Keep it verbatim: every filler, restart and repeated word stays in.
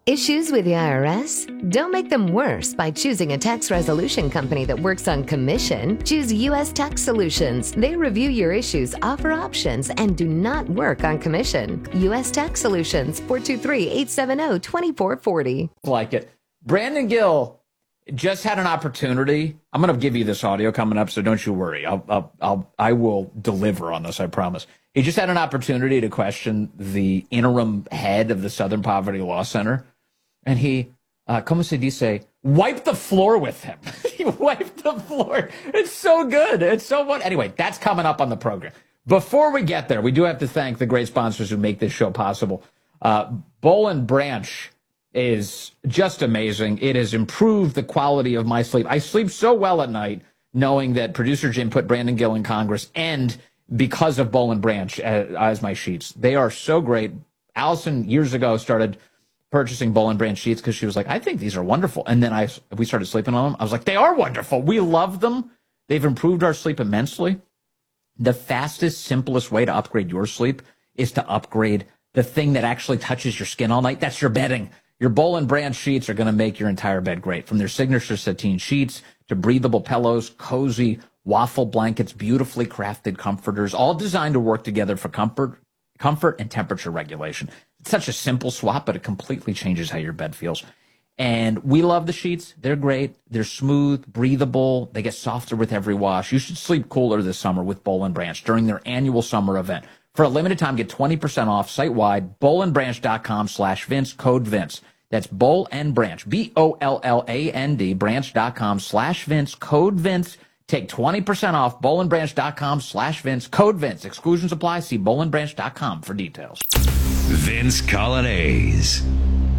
Issues with the I R S? Don't make them worse by choosing a tax resolution company that works on commission. Choose U S Tax Solutions. They review your issues, offer options, and do not work on commission. U S Tax Solutions, four two three, eight seven zero, two four four zero. Like it. Brandon Gill just had an opportunity. I'm going to give you this audio coming up, so don't you worry. I'll, I'll, I'll, I will deliver on this, I promise. He just had an opportunity to question the interim head of the Southern Poverty Law Center. And he, uh, como se dice, wiped the floor with him. He wiped the floor. It's so good. It's so fun. Anyway, that's coming up on the program. Before we get there, we do have to thank the great sponsors who make this show possible. Uh, Boll and Branch is just amazing. It has improved the quality of my sleep. I sleep so well at night knowing that producer Jim put Brandon Gill in Congress, and because of Boll and Branch as, as my sheets. They are so great. Allison years ago started purchasing Boll and Branch sheets because she was like, I think these are wonderful. And then I we started sleeping on them. I was like, they are wonderful. We love them. They've improved our sleep immensely. The fastest, simplest way to upgrade your sleep is to upgrade the thing that actually touches your skin all night. That's your bedding. Your Boll and Branch sheets are going to make your entire bed great. From their signature sateen sheets to breathable pillows, cozy waffle blankets, beautifully crafted comforters, all designed to work together for comfort, comfort and temperature regulation. It's such a simple swap, but it completely changes how your bed feels. And we love the sheets. They're great. They're smooth, breathable. They get softer with every wash. You should sleep cooler this summer with Boll and Branch during their annual summer event. For a limited time, get twenty percent off site-wide, bollandbranch.com slash Vince, code Vince. That's Boll and Branch, B O L L A N D, branch.com slash Vince, code Vince. Take twenty percent off, bollandbranch.com slash Vince, code Vince. Exclusions apply. See bollandbranch dot com for details. Vince Coglianese.